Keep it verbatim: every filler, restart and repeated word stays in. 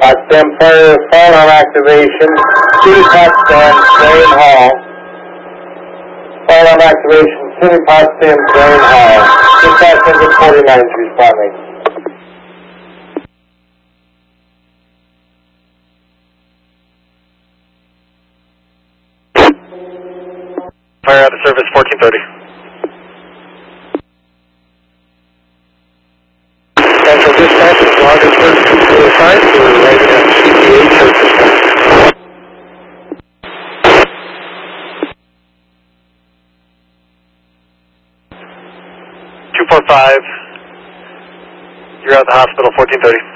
Potsdam Fire firearm activation, City Potsdam, Drain Hall. Firearm activation, City Potsdam, Drain Hall. Dispatch engine forty-nine is responding. Fire out of service fourteen thirty. Central dispatch is August first, two four five, we're right at C P A service point. two four five, you're at the hospital, fourteen thirty.